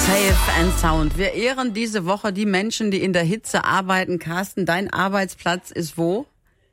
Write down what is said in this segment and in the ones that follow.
Safe and Sound. Wir ehren diese Woche die Menschen, die in der Hitze arbeiten. Carsten, dein Arbeitsplatz ist wo?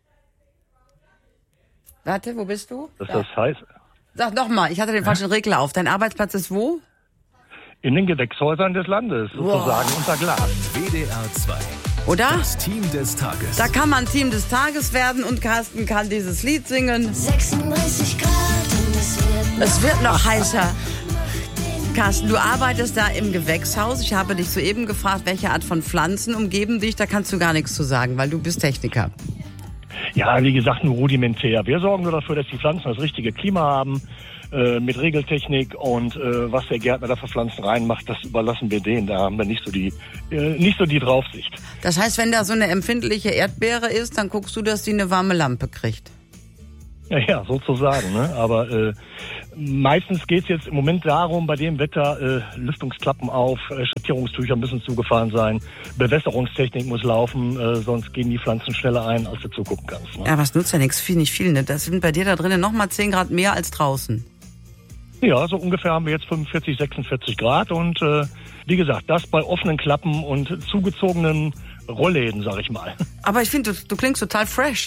Warte, wo bist du? Das heißt. Sag nochmal, ich hatte den falschen Regler auf. Dein Arbeitsplatz ist wo? In den Gewächshäusern des Landes, sozusagen unter Glas. WDR 2. Oder? Das Team des Tages. Da kann man Team des Tages werden und Carsten kann dieses Lied singen. 36 Grad und Es wird noch heißer. Carsten, du arbeitest da im Gewächshaus. Ich habe dich soeben gefragt, welche Art von Pflanzen umgeben dich. Da kannst du gar nichts zu sagen, weil du bist Techniker. Ja, wie gesagt, nur rudimentär. Wir sorgen nur dafür, dass die Pflanzen das richtige Klima haben, mit Regeltechnik, und was der Gärtner da für Pflanzen reinmacht, das überlassen wir denen. Da haben wir nicht so die Draufsicht. Das heißt, wenn da so eine empfindliche Erdbeere ist, dann guckst du, dass die eine warme Lampe kriegt. Ja, sozusagen. Ne? Aber meistens geht's jetzt im Moment darum, bei dem Wetter, Lüftungsklappen auf, Schattierungstücher müssen zugefahren sein, Bewässerungstechnik muss laufen, sonst gehen die Pflanzen schneller ein, als du zugucken kannst. Ne? Ja, was nutzt ja nichts, nicht viel. Ne? Das sind bei dir da drinnen nochmal 10 Grad mehr als draußen. Ja, so ungefähr haben wir jetzt 45, 46 Grad und wie gesagt, das bei offenen Klappen und zugezogenen Rollläden, sag ich mal. Aber ich finde, du klingst total fresh.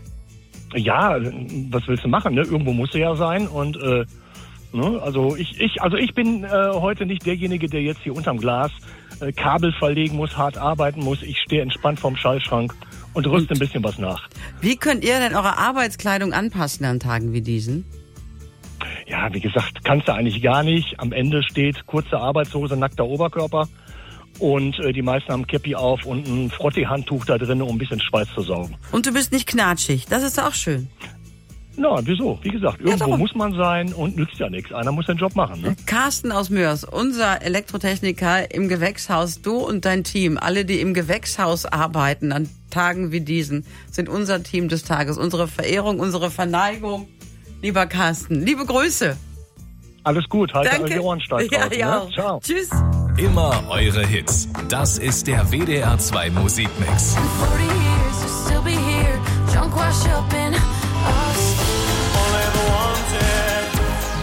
Ja, was willst du machen? Ne? Irgendwo muss er ja sein und ne? Also ich bin heute nicht derjenige, der jetzt hier unterm Glas Kabel verlegen muss, hart arbeiten muss. Ich stehe entspannt vorm Schaltschrank und rüste ein bisschen was nach. Wie könnt ihr denn eure Arbeitskleidung anpassen an Tagen wie diesen? Ja, wie gesagt, kannst du eigentlich gar nicht. Am Ende steht kurze Arbeitshose, nackter Oberkörper. Und die meisten haben Käppi auf und ein Frottee-Handtuch da drin, um ein bisschen Schweiß zu saugen. Und du bist nicht knatschig, das ist auch schön. Na, wieso? Wie gesagt, irgendwo muss man sein und nützt ja nichts. Einer muss den Job machen. Ne? Carsten aus Mörs, unser Elektrotechniker im Gewächshaus, du und dein Team, alle, die im Gewächshaus arbeiten an Tagen wie diesen, sind unser Team des Tages. Unsere Verehrung, unsere Verneigung. Lieber Carsten, liebe Grüße. Alles gut, halt Danke. die Ohren steif Ja, draußen, ja. ne? Ciao. Tschüss. Immer eure Hits. Das ist der WDR 2 Musikmix. 40 years, you'll still be here, drunk, wash up in us.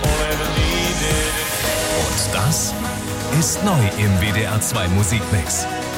Und das ist neu im WDR 2 Musikmix.